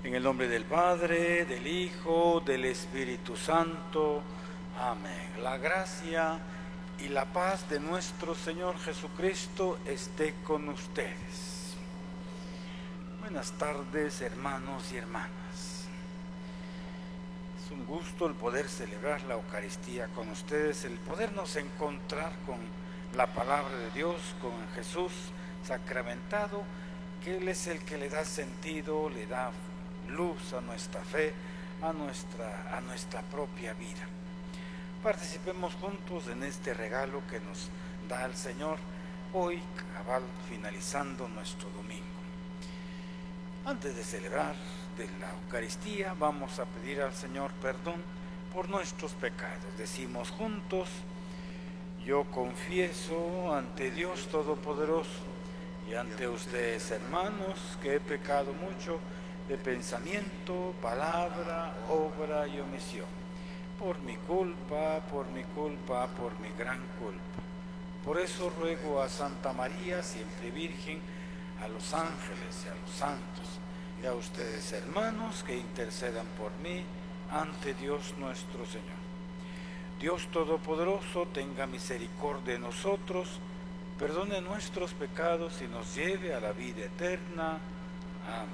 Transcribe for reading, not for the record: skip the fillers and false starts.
En el nombre del Padre, del Hijo, del Espíritu Santo. Amén. La gracia y la paz de nuestro Señor Jesucristo esté con ustedes. Buenas tardes, hermanos y hermanas. Es un gusto el poder celebrar la Eucaristía con ustedes, el podernos encontrar con la palabra de Dios, con Jesús sacramentado, que Él es el que le da sentido, le da luz a nuestra fe, a nuestra propia vida. Participemos juntos en este regalo que nos da el Señor hoy, cabal, finalizando nuestro domingo. Antes de celebrar de la Eucaristía, vamos a pedir al Señor perdón por nuestros pecados. Decimos juntos: yo confieso ante Dios Todopoderoso y ante ustedes, hermanos, que he pecado mucho de pensamiento, palabra, obra y omisión. Por mi culpa, por mi gran culpa. Por eso ruego a Santa María, siempre Virgen, a los ángeles y a los santos, y a ustedes, hermanos, que intercedan por mí ante Dios nuestro Señor. Dios Todopoderoso, tenga misericordia de nosotros, perdone nuestros pecados y nos lleve a la vida eterna. Amén.